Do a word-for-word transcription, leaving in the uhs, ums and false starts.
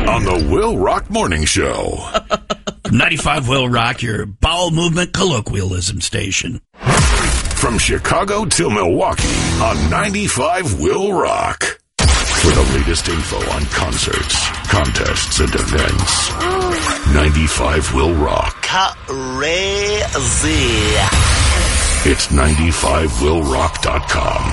on the Will Rock Morning Show. ninety-five Will Rock, your bowel movement colloquialism station. From Chicago to Milwaukee on ninety-five Will Rock. For the latest info on concerts, contests, and events, ninety-five Will Rock. Crazy. It's ninety-five will rock dot com.